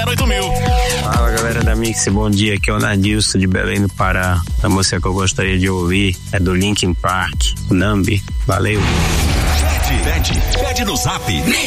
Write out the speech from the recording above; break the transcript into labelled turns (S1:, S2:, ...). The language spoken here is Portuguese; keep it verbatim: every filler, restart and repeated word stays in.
S1: zero oito mil.
S2: Fala, galera da Mix, bom dia, aqui é o Nadilson de Belém do Pará. A música que eu gostaria de ouvir é do Linkin Park, Nambi. Valeu.
S1: Pede, pede, pede no Zap.